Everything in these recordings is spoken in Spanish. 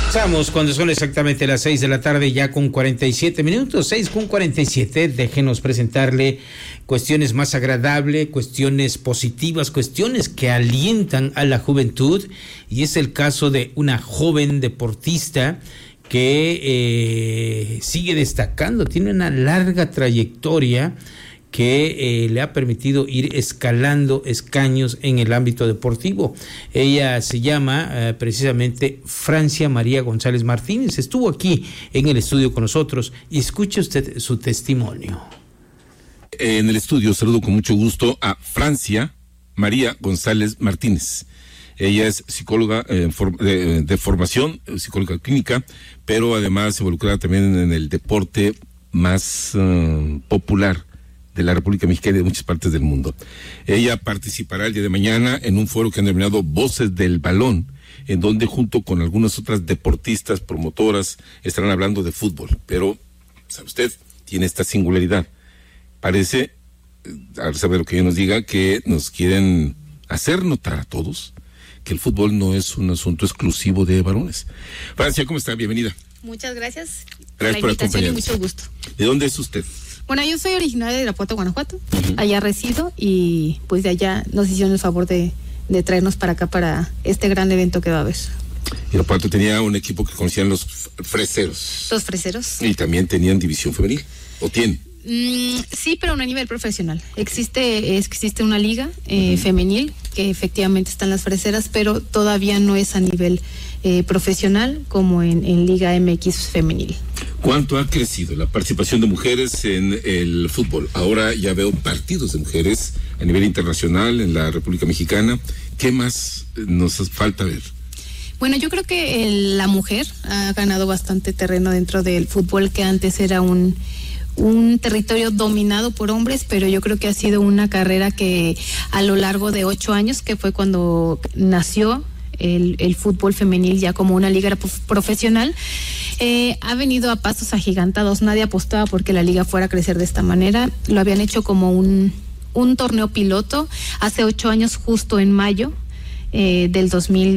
Estamos cuando son exactamente las 6 de la tarde, ya con 47 minutos, 6:47. Déjenos presentarle cuestiones más agradables, cuestiones positivas, cuestiones que alientan a la juventud. Y es el caso de una joven deportista que sigue destacando, tiene una larga trayectoria que le ha permitido ir escalando escaños en el ámbito deportivo. Ella se llama precisamente Francia María González Martínez. Estuvo aquí en el estudio con nosotros y escuche usted su testimonio. En el estudio saludo con mucho gusto a Francia María González Martínez. Ella es psicóloga de formación, psicóloga clínica, pero además involucrada también en el deporte más popular de la República Mexicana y de muchas partes del mundo. Ella participará el día de mañana en un foro que han denominado Voces del Balón, en donde junto con algunas otras deportistas, promotoras, estarán hablando de fútbol. Pero, ¿sabe usted? Tiene esta singularidad. Parece, al saber lo que ella nos diga, que nos quieren hacer notar a todos que el fútbol no es un asunto exclusivo de varones. Francia, ¿cómo está? Bienvenida. Muchas gracias. Gracias por acompañarnos. Y mucho gusto. ¿De dónde es usted? Bueno, yo soy originaria de Irapuato, Guanajuato. Allá resido y pues de allá nos hicieron el favor de traernos para acá para este gran evento que va a haber. Irapuato tenía un equipo que conocían los freseros. Los freseros. Y también tenían división femenil, ¿o tienen? Sí, pero no a nivel profesional. Existe una liga femenil que efectivamente están las freseras, pero todavía no es a nivel profesional como en Liga MX femenil. ¿Cuánto ha crecido la participación de mujeres en el fútbol? Ahora ya veo partidos de mujeres a nivel internacional en la República Mexicana. ¿Qué más nos falta ver? Bueno, yo creo que la mujer ha ganado bastante terreno dentro del fútbol, que antes era un territorio dominado por hombres, pero yo creo que ha sido una carrera que a lo largo de 8 años, que fue cuando nació el fútbol femenil ya como una liga profesional, ha venido a pasos agigantados. Nadie apostaba porque la liga fuera a crecer de esta manera. Lo habían hecho como un torneo piloto hace 8 años, justo en mayo del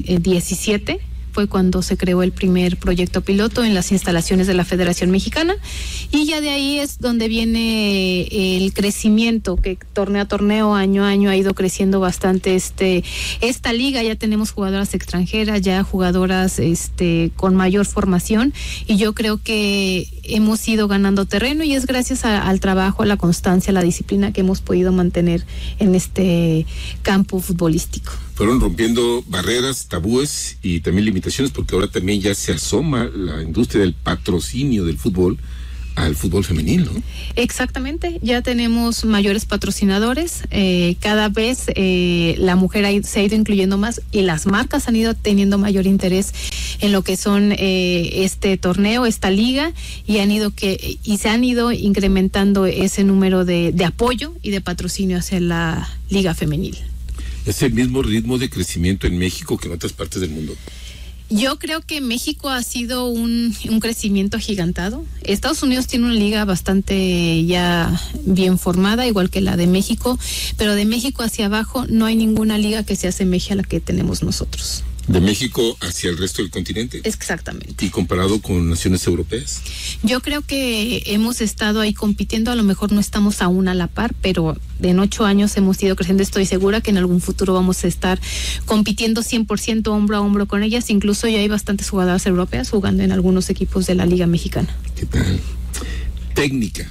2017. Fue cuando se creó el primer proyecto piloto en las instalaciones de la Federación Mexicana, y ya de ahí es donde viene el crecimiento, que torneo a torneo, año a año ha ido creciendo bastante esta liga. Ya tenemos jugadoras extranjeras, ya jugadoras con mayor formación, y yo creo que hemos ido ganando terreno, y es gracias al trabajo, a la constancia, a la disciplina que hemos podido mantener en este campo futbolístico. Fueron rompiendo barreras, tabúes y también limitaciones, porque ahora también ya se asoma la industria del patrocinio del fútbol al fútbol femenil, ¿no? Exactamente, ya tenemos mayores patrocinadores, cada vez la mujer se ha ido incluyendo más, y las marcas han ido teniendo mayor interés en lo que son este torneo, esta liga, y se han ido incrementando ese número de apoyo y de patrocinio hacia la liga femenil. ¿Es el mismo ritmo de crecimiento en México que en otras partes del mundo? Yo creo que México ha sido un crecimiento agigantado. Estados Unidos tiene una liga bastante ya bien formada, igual que la de México, pero de México hacia abajo no hay ninguna liga que se asemeje a la que tenemos nosotros. ¿De México hacia el resto del continente? Exactamente. ¿Y comparado con naciones europeas? Yo creo que hemos estado ahí compitiendo, a lo mejor no estamos aún a la par, pero en 8 años hemos ido creciendo. Estoy segura que en algún futuro vamos a estar compitiendo 100% hombro a hombro con ellas. Incluso ya hay bastantes jugadoras europeas jugando en algunos equipos de la Liga Mexicana. ¿Qué tal? Técnica.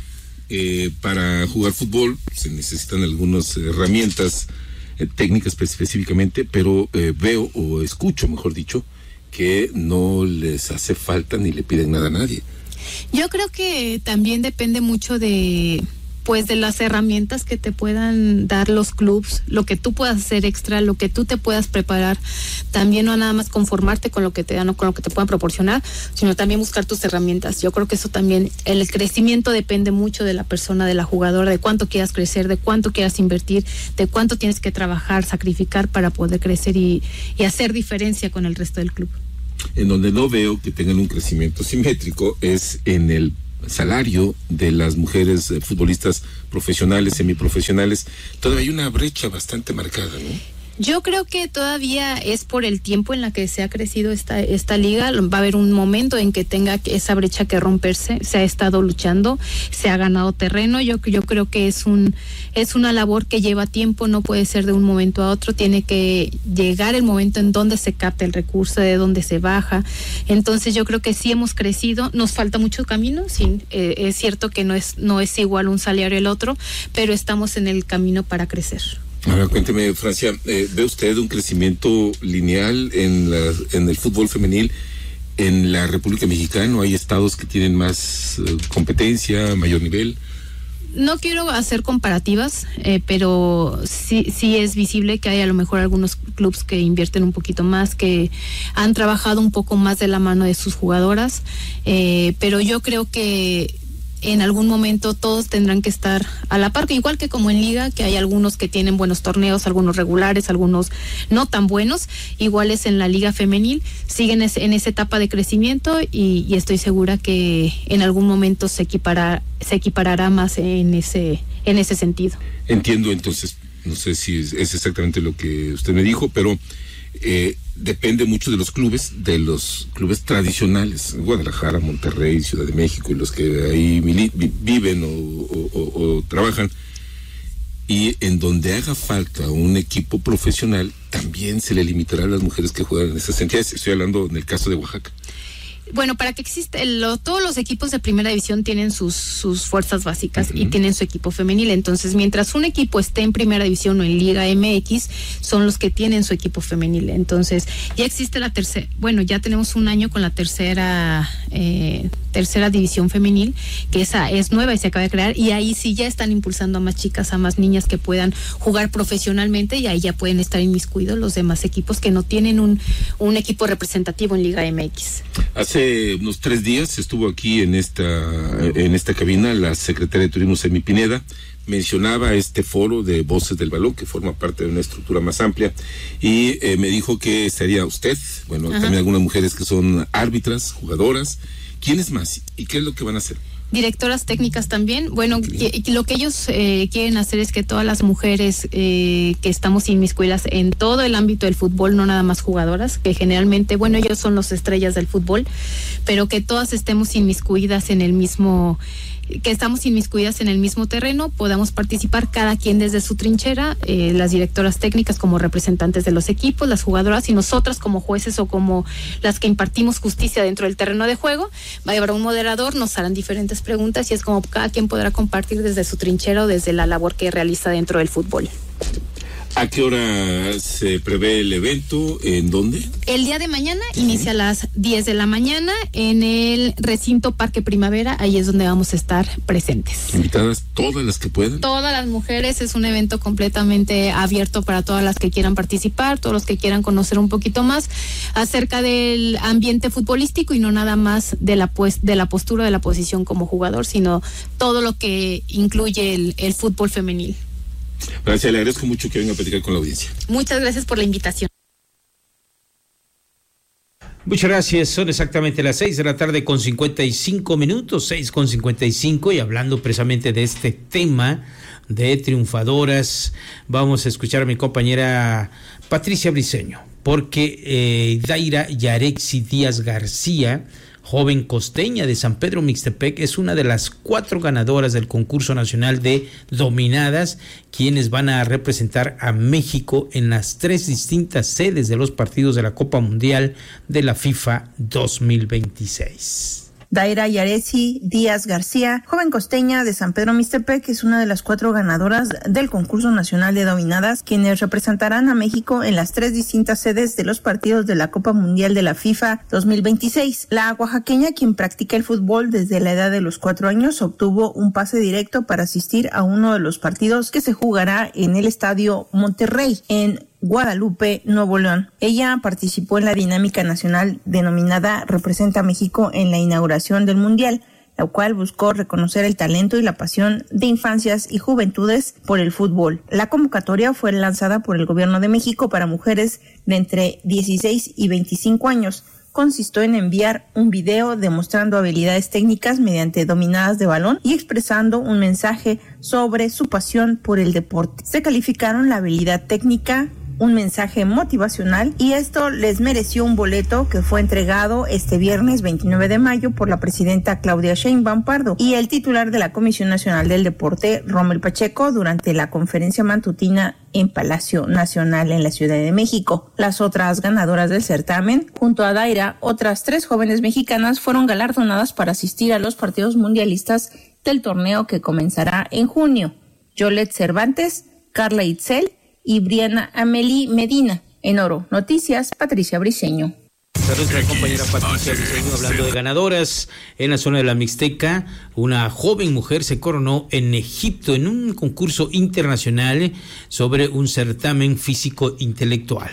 Para jugar fútbol se necesitan algunas herramientas técnicas específicamente, pero veo o escucho, mejor dicho, que no les hace falta ni le piden nada a nadie. Yo creo que también depende mucho de las herramientas que te puedan dar los clubs, lo que tú puedas hacer extra, lo que tú te puedas preparar. También no nada más conformarte con lo que te dan o con lo que te puedan proporcionar, sino también buscar tus herramientas. Yo creo que eso también, el crecimiento depende mucho de la persona, de la jugadora, de cuánto quieras crecer, de cuánto quieras invertir, de cuánto tienes que trabajar, sacrificar para poder crecer y hacer diferencia con el resto del club. En donde no veo que tengan un crecimiento simétrico es en el salario de las mujeres futbolistas profesionales, semiprofesionales. Todavía hay una brecha bastante marcada, ¿no? Yo creo que todavía es por el tiempo en la que se ha crecido esta liga. Va a haber un momento en que tenga esa brecha que romperse. Se ha estado luchando, se ha ganado terreno. Yo creo que es una labor que lleva tiempo, no puede ser de un momento a otro. Tiene que llegar el momento en donde se capta el recurso, de donde se baja. Entonces yo creo que sí hemos crecido. Nos falta mucho camino. Sí, es cierto que no es igual un salario el otro, pero estamos en el camino para crecer. Ahora cuénteme, Francia, ¿ve usted un crecimiento lineal en el fútbol femenil en la República Mexicana? ¿Hay estados que tienen más competencia, mayor nivel? No quiero hacer comparativas, pero sí es visible que hay a lo mejor algunos clubes que invierten un poquito más, que han trabajado un poco más de la mano de sus jugadoras, pero yo creo que en algún momento todos tendrán que estar a la par, igual que como en liga, que hay algunos que tienen buenos torneos, algunos regulares, algunos no tan buenos, igual es en la liga femenil, siguen en esa etapa de crecimiento y estoy segura que en algún momento se equiparará más en ese sentido. Entiendo, entonces, no sé si es exactamente lo que usted me dijo, pero depende mucho de los clubes tradicionales, Guadalajara, Monterrey, Ciudad de México, y los que ahí viven o trabajan, y en donde haga falta un equipo profesional, también se le limitará a las mujeres que juegan en esas entidades. Estoy hablando en el caso de Oaxaca. Bueno, para que exista, todos los equipos de primera división tienen sus fuerzas básicas y tienen su equipo femenil. Entonces, mientras un equipo esté en primera división o en Liga MX, son los que tienen su equipo femenil. Entonces, ya existe ya tenemos un año con la tercera división femenil, que esa es nueva y se acaba de crear, y ahí sí ya están impulsando a más chicas, a más niñas que puedan jugar profesionalmente, y ahí ya pueden estar inmiscuidos los demás equipos que no tienen un equipo representativo en Liga MX. Hace unos 3 días estuvo aquí en esta cabina la secretaria de Turismo, Semi Pineda. Mencionaba este foro de Voces del Balón, que forma parte de una estructura más amplia, y me dijo que estaría usted, también algunas mujeres que son árbitras, jugadoras. ¿Quiénes más? ¿Y qué es lo que van a hacer? Directoras técnicas también. Bueno, lo que ellos quieren hacer es que todas las mujeres que estamos inmiscuidas en todo el ámbito del fútbol, no nada más jugadoras, que generalmente, ellos son las estrellas del fútbol, pero que todas estemos inmiscuidas en el mismo terreno, podamos participar cada quien desde su trinchera, las directoras técnicas como representantes de los equipos, las jugadoras y nosotras como jueces o como las que impartimos justicia dentro del terreno de juego. Va a haber un moderador, nos harán diferentes preguntas y es como cada quien podrá compartir desde su trinchera o desde la labor que realiza dentro del fútbol. ¿A qué hora se prevé el evento? ¿En dónde? El día de mañana inicia a las 10 de la mañana en el recinto Parque Primavera. Ahí es donde vamos a estar presentes. ¿Invitadas todas las que puedan? Todas las mujeres. Es un evento completamente abierto para todas las que quieran participar, todos los que quieran conocer un poquito más acerca del ambiente futbolístico y no nada más de la postura, de la posición como jugador, sino todo lo que incluye el fútbol femenil. Gracias, le agradezco mucho que venga a platicar con la audiencia. Muchas gracias por la invitación. Muchas gracias, son exactamente las 6 de la tarde con 55 minutos, 6:55, y hablando precisamente de este tema de triunfadoras, vamos a escuchar a mi compañera Patricia Briceño, porque Daira Yarexi Díaz García, joven costeña de San Pedro Mixtepec, es una de las 4 ganadoras del concurso nacional de dominadas, quienes van a representar a México en las 3 distintas sedes de los partidos de la Copa Mundial de la FIFA 2026. Daira Yarexi Díaz García, joven costeña de San Pedro Mixtepec, es una de las 4 ganadoras del concurso nacional de dominadas, quienes representarán a México en las 3 distintas sedes de los partidos de la Copa Mundial de la FIFA 2026. La oaxaqueña, quien practica el fútbol desde la edad de los 4 años, obtuvo un pase directo para asistir a uno de los partidos que se jugará en el Estadio Monterrey, en Guadalupe, Nuevo León. Ella participó en la dinámica nacional denominada Representa a México en la inauguración del Mundial, la cual buscó reconocer el talento y la pasión de infancias y juventudes por el fútbol. La convocatoria fue lanzada por el Gobierno de México para mujeres de entre 16 y 25 años. Consistió en enviar un video demostrando habilidades técnicas mediante dominadas de balón y expresando un mensaje sobre su pasión por el deporte. Se calificaron la habilidad técnica, un mensaje motivacional y esto les mereció un boleto que fue entregado este viernes 29 de mayo por la presidenta Claudia Sheinbaum Pardo y el titular de la Comisión Nacional del Deporte, Rommel Pacheco, durante la conferencia matutina en Palacio Nacional en la Ciudad de México. Las otras ganadoras del certamen, junto a Daira, otras 3 jóvenes mexicanas fueron galardonadas para asistir a los partidos mundialistas del torneo que comenzará en junio. Yolette Cervantes, Carla Itzel y Briana Amelie Medina. En oro, noticias, Patricia Briceño. Nuestra compañera Patricia Briceño, hablando de ganadoras en la zona de la Mixteca. Una joven mujer se coronó en Egipto en un concurso internacional sobre un certamen físico-intelectual.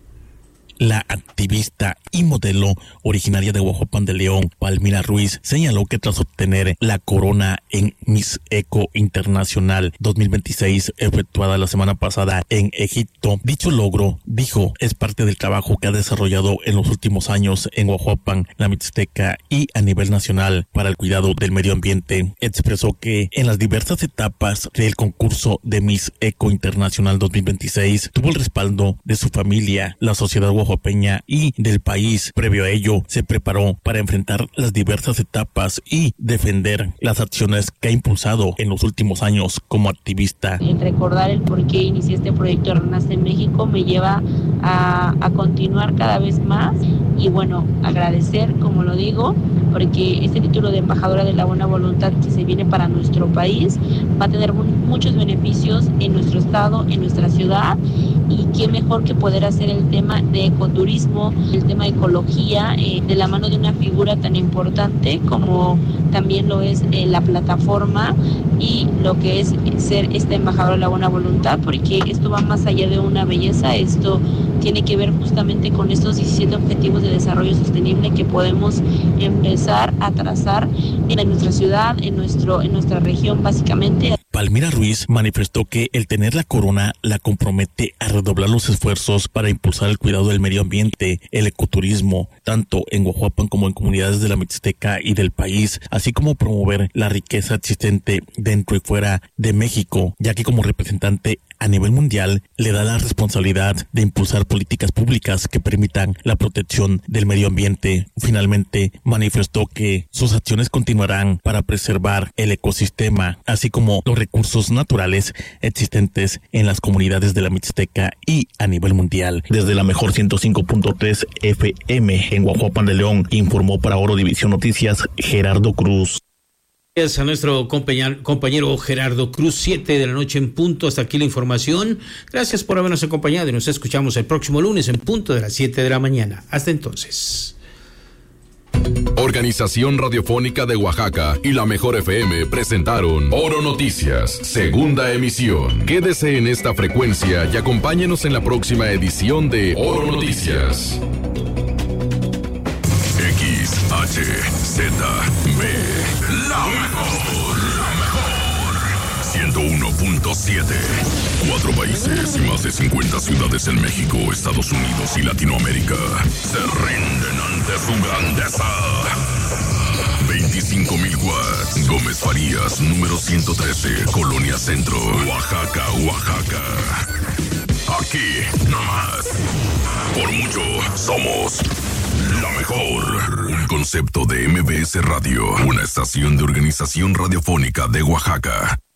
La activista y modelo originaria de Huajuapan de León, Palmira Ruiz, señaló que tras obtener la corona en Miss Eco Internacional 2026 efectuada la semana pasada en Egipto, dicho logro, dijo, es parte del trabajo que ha desarrollado en los últimos años en Huajuapan, la Mixteca y a nivel nacional para el cuidado del medio ambiente. Expresó que en las diversas etapas del concurso de Miss Eco Internacional 2026 tuvo el respaldo de su familia, la sociedad huajuapeña y del país. Previo a ello, se preparó para enfrentar las diversas etapas y defender las acciones que ha impulsado en los últimos años como activista. El recordar el por qué inicié este proyecto Renace en México me lleva a continuar cada vez más y bueno, agradecer, como lo digo, porque este título de embajadora de la buena voluntad que se viene para nuestro país va a tener muchos beneficios en nuestro estado, en nuestra ciudad, y qué mejor que poder hacer el tema de ecoturismo, el tema de ecología, de la mano de una figura tan importante como también lo es la plataforma y lo que es ser esta embajadora de la buena voluntad, porque esto va más allá de una belleza, esto tiene que ver justamente con estos 17 objetivos de desarrollo sostenible que podemos empezar a trazar en nuestra ciudad, en nuestra región básicamente. Palmira Ruiz manifestó que el tener la corona la compromete a redoblar los esfuerzos para impulsar el cuidado del medio ambiente, el ecoturismo, tanto en Huajuapan como en comunidades de la Mixteca y del país, así como promover la riqueza existente dentro y fuera de México, ya que como representante a nivel mundial le da la responsabilidad de impulsar políticas públicas que permitan la protección del medio ambiente. Finalmente, manifestó que sus acciones continuarán para preservar el ecosistema, así como los recursos naturales existentes en las comunidades de la Mixteca y a nivel mundial. Desde la mejor 105.3 FM en Huajuapan de León, informó para Oro División Noticias Gerardo Cruz. Gracias a nuestro compañero Gerardo Cruz, 7 de la noche en punto. Hasta aquí la información. Gracias por habernos acompañado y nos escuchamos el próximo lunes en punto de las 7 de la mañana. Hasta entonces. Organización Radiofónica de Oaxaca y la Mejor FM presentaron Oro Noticias, segunda emisión. Quédese en esta frecuencia y acompáñenos en la próxima edición de Oro Noticias. XHZB, la mejor. 101.7. 4 países y más de 50 ciudades en México, Estados Unidos y Latinoamérica se rinden ante su grandeza. 25,000 watts. Gómez Farías, número 113, Colonia Centro, Oaxaca, Oaxaca. Aquí, nomás. Por mucho, somos la mejor. Un concepto de MBS Radio, una estación de Organización Radiofónica de Oaxaca.